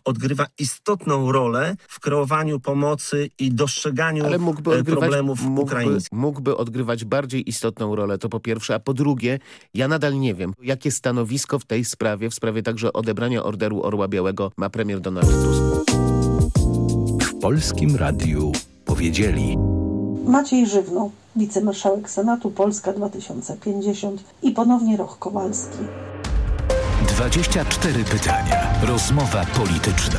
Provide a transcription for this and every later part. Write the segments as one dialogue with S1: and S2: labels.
S1: odgrywa istotną rolę w kreowaniu pomocy i dostrzeganiu problemów ukraińskich.
S2: Mógłby odgrywać bardziej istotną rolę, to po pierwsze, a po drugie, ja nadal nie wiem, jakie stanowisko w tej sprawie, w sprawie także odebrania Orderu Orła Białego, ma premier Donald Tusk.
S3: W Polskim Radiu powiedzieli
S4: Maciej Żywną, wicemarszałek Senatu Polska 2050 i ponownie Roch Kowalski.
S3: 24 pytania. Rozmowa polityczna.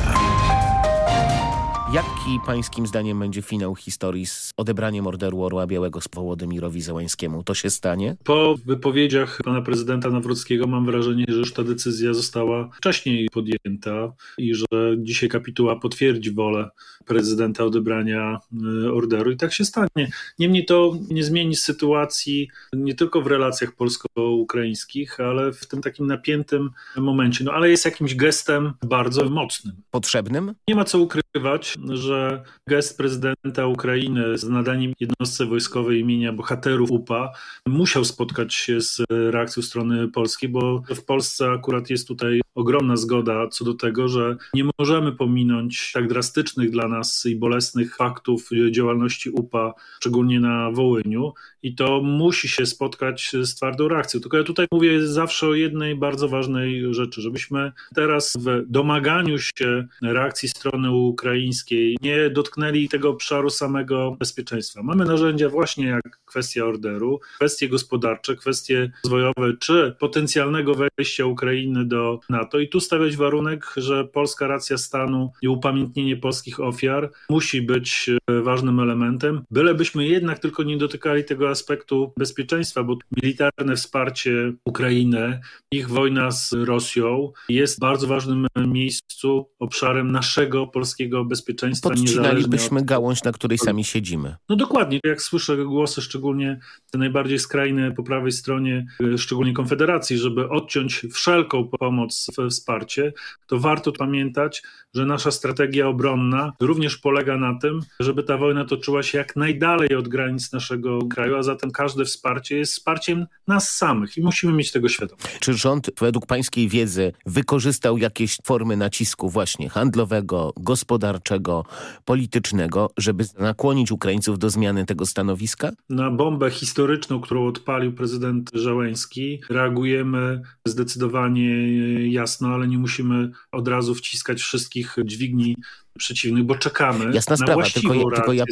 S2: Jaki pańskim zdaniem będzie finał historii z odebraniem Orderu Orła Białego Wołodymyrowi Zełańskiemu? To się stanie?
S5: Po wypowiedziach pana prezydenta Nawrockiego mam wrażenie, że już ta decyzja została wcześniej podjęta i że dzisiaj kapituła potwierdzi wolę prezydenta odebrania orderu i tak się stanie. Niemniej to nie zmieni sytuacji nie tylko w relacjach polsko-ukraińskich, ale w tym takim napiętym momencie. No ale jest jakimś gestem bardzo mocnym.
S2: Potrzebnym?
S5: Nie ma co ukrywać, że gest prezydenta Ukrainy z nadaniem jednostce wojskowej imienia bohaterów UPA musiał spotkać się z reakcją strony polskiej, bo w Polsce akurat jest tutaj ogromna zgoda co do tego, że nie możemy pominąć tak drastycznych dla nas i bolesnych faktów działalności UPA, szczególnie na Wołyniu, i to musi się spotkać z twardą reakcją. Tylko ja tutaj mówię zawsze o jednej bardzo ważnej rzeczy, żebyśmy teraz w domaganiu się reakcji strony ukraińskiej nie dotknęli tego obszaru samego bezpieczeństwa. Mamy narzędzia właśnie jak kwestia orderu, kwestie gospodarcze, kwestie rozwojowe czy potencjalnego wejścia Ukrainy do NATO i tu stawiać warunek, że polska racja stanu i upamiętnienie polskich ofiar musi być ważnym elementem, bylebyśmy jednak tylko nie dotykali tego aspektu bezpieczeństwa, bo militarne wsparcie Ukrainy, ich wojna z Rosją jest w bardzo ważnym miejscu, obszarem naszego polskiego bezpieczeństwa.
S2: Podcinalibyśmy gałąź, na której sami siedzimy.
S5: No dokładnie. Jak słyszę głosy, szczególnie te najbardziej skrajne po prawej stronie, szczególnie Konfederacji, żeby odciąć wszelką pomoc, wsparcie, to warto pamiętać, że nasza strategia obronna również polega na tym, żeby ta wojna toczyła się jak najdalej od granic naszego kraju, a zatem każde wsparcie jest wsparciem nas samych i musimy mieć tego świadomość.
S2: Czy rząd według pańskiej wiedzy wykorzystał jakieś formy nacisku właśnie handlowego, gospodarczego, politycznego, żeby nakłonić Ukraińców do zmiany tego stanowiska?
S5: Na bombę historyczną, którą odpalił prezydent Zełański, reagujemy zdecydowanie jasno, ale nie musimy od razu wciskać wszystkich dźwigni przeciwnych, bo czekamy
S2: Jasna
S5: na
S2: sprawa,
S5: właściwą
S2: tylko ja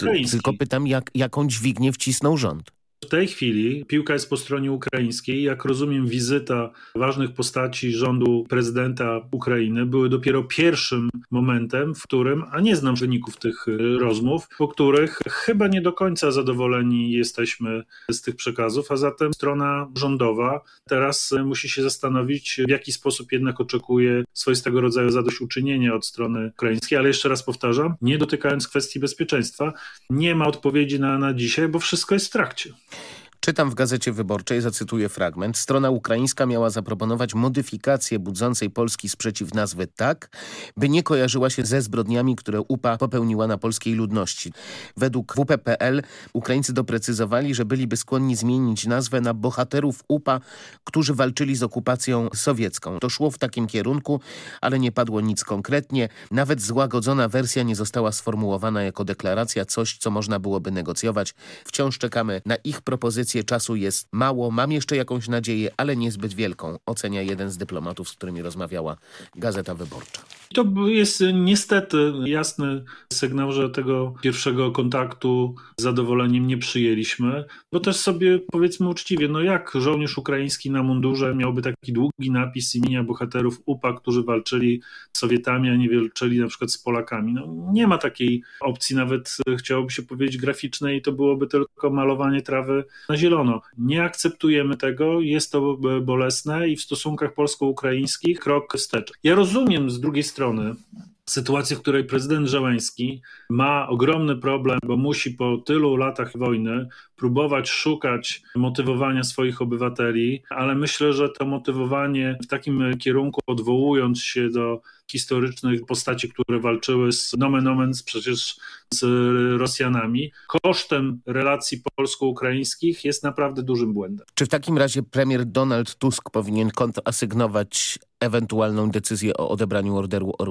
S5: pytam,
S2: jaką dźwignię wcisnął rząd?
S5: W tej chwili piłka jest po stronie ukraińskiej. Jak rozumiem, wizyta ważnych postaci rządu prezydenta Ukrainy były dopiero pierwszym momentem, w którym, a nie znam wyników tych rozmów, po których chyba nie do końca zadowoleni jesteśmy z tych przekazów, a zatem strona rządowa teraz musi się zastanowić, w jaki sposób jednak oczekuje swoistego rodzaju zadośćuczynienia od strony ukraińskiej, ale jeszcze raz powtarzam, nie dotykając kwestii bezpieczeństwa, nie ma odpowiedzi na dzisiaj, bo wszystko jest w trakcie.
S2: Czytam w Gazecie Wyborczej, zacytuję fragment. Strona ukraińska miała zaproponować modyfikację budzącej polski sprzeciw nazwy tak, by nie kojarzyła się ze zbrodniami, które UPA popełniła na polskiej ludności. Według WP.pl Ukraińcy doprecyzowali, że byliby skłonni zmienić nazwę na bohaterów UPA, którzy walczyli z okupacją sowiecką. To szło w takim kierunku, ale nie padło nic konkretnie. Nawet złagodzona wersja nie została sformułowana jako deklaracja, coś, co można byłoby negocjować. Wciąż czekamy na ich propozycje. Czasu jest mało, mam jeszcze jakąś nadzieję, ale niezbyt wielką, ocenia jeden z dyplomatów, z którymi rozmawiała Gazeta Wyborcza.
S5: To jest niestety jasny sygnał, że tego pierwszego kontaktu z zadowoleniem nie przyjęliśmy, bo też sobie powiedzmy uczciwie, no jak żołnierz ukraiński na mundurze miałby taki długi napis imienia bohaterów UPA, którzy walczyli z Sowietami, a nie walczyli na przykład z Polakami. No, nie ma takiej opcji, nawet chciałoby się powiedzieć graficznej, i to byłoby tylko malowanie trawy na zielono. Nie akceptujemy tego, jest to bolesne i w stosunkach polsko-ukraińskich krok wstecz. Ja rozumiem z drugiej strony sytuację, w której prezydent Zełański ma ogromny problem, bo musi po tylu latach wojny próbować szukać motywowania swoich obywateli, ale myślę, że to motywowanie w takim kierunku, odwołując się do historycznych postaci, które walczyły z nomen omen przecież z Rosjanami, kosztem relacji polsko-ukraińskich jest naprawdę dużym błędem.
S2: Czy w takim razie premier Donald Tusk powinien kontrasygnować ewentualną decyzję o odebraniu orderu